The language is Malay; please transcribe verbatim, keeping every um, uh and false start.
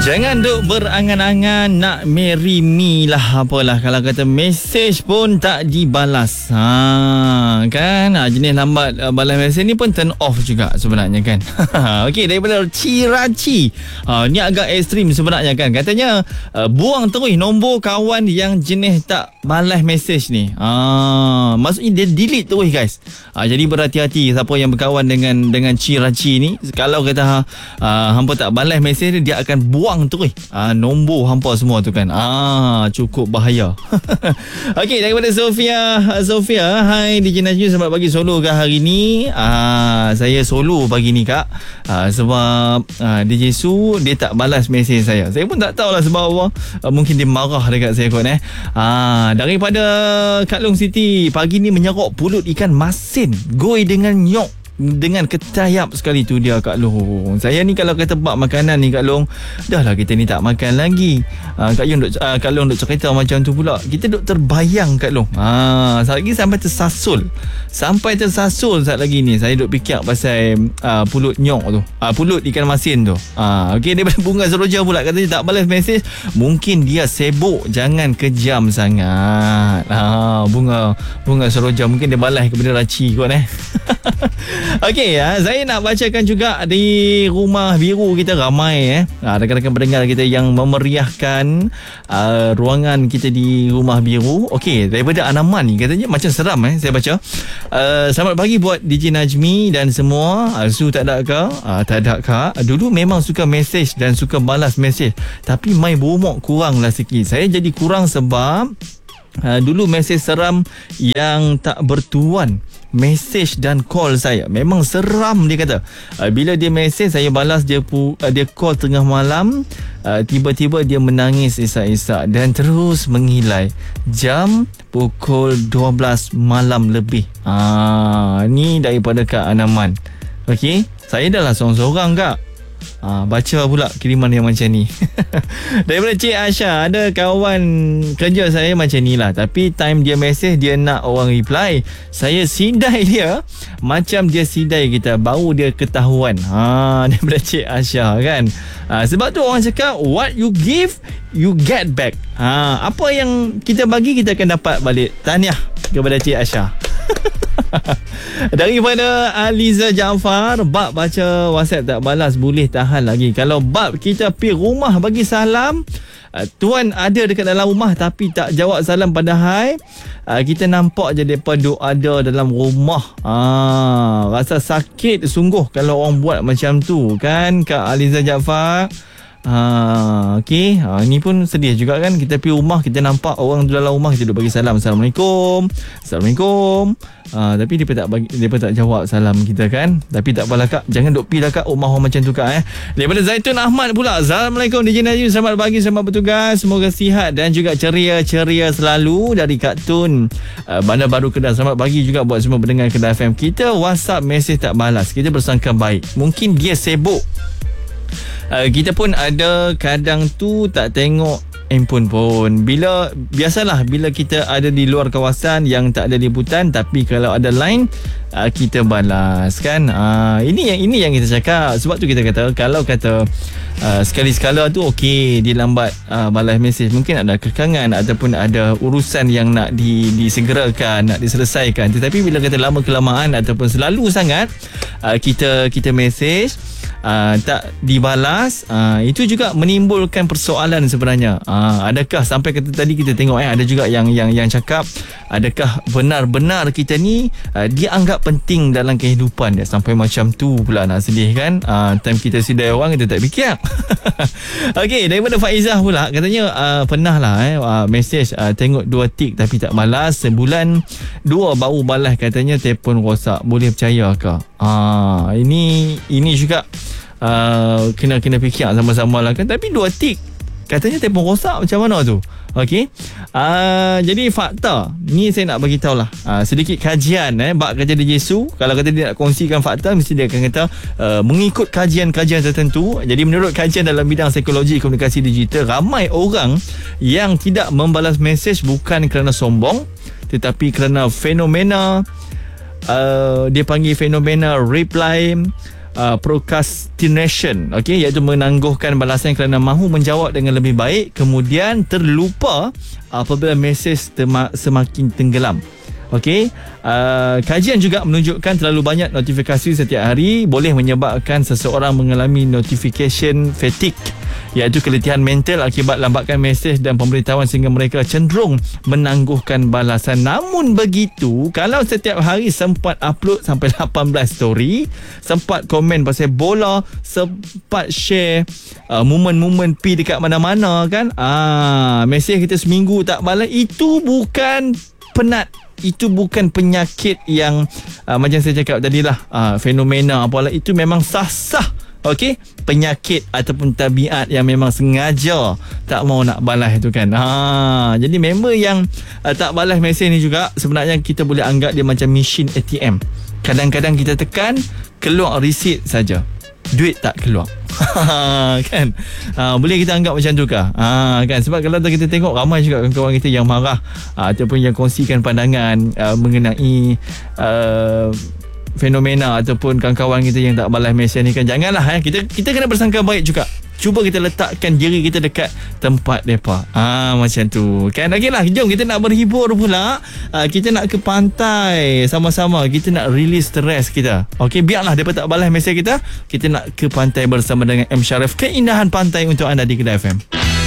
Jangan duk berangan-angan nak marry me lah apalah. Kalau kata mesej pun tak dibalas. Ha, kan? Ha, jenis lambat uh, balas mesej ni pun turn off juga sebenarnya kan. Okey, daripada Ciraci. Ha, ni agak ekstrim sebenarnya kan. Katanya uh, buang terus nombor kawan yang jenis tak balas mesej ni. Ha, maksudnya dia delete terus guys. Ha, jadi berhati-hati siapa yang berkawan dengan dengan Ciraci ni. Kalau kata uh, hampa tak balas mesej dia, dia akan buang terus ah, nombor hampa semua tu kan. Ah, cukup bahaya. Okey, daripada Sofia. Sofia, hai D J Najmi, selamat pagi solo ke hari ni? Ah, saya solo pagi ni kak. Ah, sebab ah, D J Su dia tak balas mesej saya. Saya pun tak tahulah sebab apa. Ah, mungkin dia marah dekat saya kot eh. Ah, daripada Kak Long City, pagi ni menyerok pulut ikan masin goi dengan nyok dengan ketayap sekali tu dia Kak Long. Saya ni kalau kata bab makanan ni Kak Long, dah lah kita ni tak makan lagi. uh, Kak Long duk, uh, Kak Long duk cerita macam tu pula. Kita duk terbayang Kak Long. uh, Saat lagi sampai tersasul Sampai tersasul saat lagi ni saya duk fikir pasal uh, pulut nyok tu, uh, pulut ikan masin tu. uh, Okey, daripada Bunga Seroja pula, katanya tak balas mesej, mungkin dia sibuk, jangan kejam sangat. uh, Bunga Bunga Seroja mungkin dia balas kepada Raci kot eh. Okey, ya, saya nak bacakan juga di Rumah Biru kita ramai eh. Ha, rakan-rakan pendengar kita yang memeriahkan uh, ruangan kita di Rumah Biru. Okey, daripada Anaman ni katanya macam seram eh saya baca. Uh, selamat pagi buat D J Najmi dan semua. Uh, Su tak ada ke? Uh, tak ada kak. Dulu memang suka mesej dan suka balas mesej, tapi mai berumur kurang lah sikit. Saya jadi kurang sebab uh, dulu mesej seram yang tak bertuan. Mesej dan call saya memang seram, dia kata. uh, Bila dia mesej saya balas, dia pu, uh, dia call tengah malam, uh, tiba-tiba dia menangis isak-isak dan terus mengilai jam pukul dua belas malam lebih. Ah, ni daripada Kak Anaman. Okey, saya dah lah seorang-seorang kak. Ha, baca pula kiriman yang macam ni. Daripada Cik Asha, ada kawan kerja saya macam ni lah, tapi time dia mesej dia nak orang reply, saya sidai dia macam dia sidai kita, baru dia ketahuan. Ha, daripada Cik Asha kan. Ha, sebab tu orang cakap what you give you get back. Ha, apa yang kita bagi kita akan dapat balik. Tahniah kepada Cik Asha. Daripada Aliza Jaafar, bab baca WhatsApp tak balas boleh tahan lagi. Kalau bab kita pergi rumah bagi salam, uh, tuan ada dekat dalam rumah tapi tak jawab salam, padahal uh, kita nampak je depa duk ada dalam rumah. Ah, rasa sakit sungguh kalau orang buat macam tu kan Kak Aliza Jaafar. Ha, okey, ha, ni pun sedih juga kan. Kita pergi rumah, kita nampak orang dalam rumah, kita duk bagi salam, Assalamualaikum, Assalamualaikum. Ha, tapi dia tak bagi, dia tak jawab salam kita kan. Tapi tak apalah kak, jangan duk pergi lah kak rumah orang macam tu kak eh. Daripada Zaitun Ahmad pula, Assalamualaikum D J Najmi, selamat pagi, selamat bertugas, semoga sihat dan juga ceria-ceria selalu. Dari Kak Tun, uh, Bandar Baru Kedah, selamat pagi juga buat semua pendengar Kedah F M. Kita WhatsApp mesej tak balas, kita bersangka baik, mungkin dia sibuk. Uh, kita pun ada kadang tu tak tengok handphone pun. Bila biasalah bila kita ada di luar kawasan yang tak ada liputan, tapi kalau ada line uh, kita balas kan. Uh, ini yang ini yang kita cakap. Sebab tu kita kata kalau kata uh, sekali-sekala tu okey dia lambat uh, balas mesej, mungkin ada kekangan ataupun ada urusan yang nak di, disegerakan, nak diselesaikan. Tetapi bila kata lama kelamaan ataupun selalu sangat uh, kita kita mesej Uh, tak dibalas, uh, itu juga menimbulkan persoalan sebenarnya. Uh, adakah sampai kata tadi kita tengok eh ada juga yang yang yang cakap adakah benar-benar kita ni uh, dia anggap penting dalam kehidupan dia sampai macam tu pula, nak sedih kan. Uh, time kita sidai orang kita tak fikir. Okey, daripada Faizah pula katanya uh, pernah lah eh uh, mesej uh, tengok dua tik tapi tak balas, sebulan dua baru balas, katanya telefon rosak. Boleh percaya ke? Ah, uh, ini ini juga uh, kena kena fikir sama-sama lah kan. Tapi dua tik katanya telefon rosak, macam mana tu? Okey, uh, jadi fakta ni saya nak bagi tahu lah uh, sedikit kajian eh bab kerja D J Su. Kalau kata dia nak kongsikan fakta, mesti dia akan kata uh, mengikut kajian-kajian tertentu. Jadi menurut kajian dalam bidang psikologi komunikasi digital, ramai orang yang tidak membalas mesej bukan kerana sombong, tetapi kerana fenomena uh, dia panggil fenomena reply uh, procrastination, okey, iaitu menangguhkan balasan kerana mahu menjawab dengan lebih baik, kemudian terlupa apabila mesej tema- semakin tenggelam. Okey, uh, kajian juga menunjukkan terlalu banyak notifikasi setiap hari boleh menyebabkan seseorang mengalami notification fatigue, iaitu keletihan mental akibat lambatkan mesej dan pemberitahuan sehingga mereka cenderung menangguhkan balasan. Namun begitu, kalau setiap hari sempat upload sampai lapan belas story, sempat komen pasal bola, sempat share uh, momen-momen pi dekat mana-mana kan, ah, mesej kita seminggu tak balas, itu bukan penat. Itu bukan penyakit yang uh, macam saya cakap tadi lah, uh, fenomena apalah, itu memang sah-sah. Okey, penyakit ataupun tabiat yang memang sengaja tak mau nak balas itu kan. Ha, jadi member yang uh, tak balas mesej ni juga sebenarnya kita boleh anggap dia macam mesin A T M. Kadang-kadang kita tekan, keluar resit saja, duit tak keluar. Kan, ha, boleh kita anggap macam tu kah? Ha, kan, sebab kalau kita tengok ramai juga kawan-kawan kita yang marah, ha, ataupun yang kongsikan pandangan uh, mengenai uh, fenomena ataupun kawan-kawan kita yang tak balas mesej ni kan. Janganlah, eh. kita kita kena bersangka baik juga. Cuba kita letakkan diri kita dekat tempat mereka. Ah, macam tu. Kan, okeylah, jom kita nak berhibur pula. Ah, kita nak ke pantai sama-sama. Kita nak release stres kita. Okey, biarlah dia tak balas mesej kita. Kita nak ke pantai bersama dengan M Sharif. Keindahan pantai untuk anda di Kedah F M.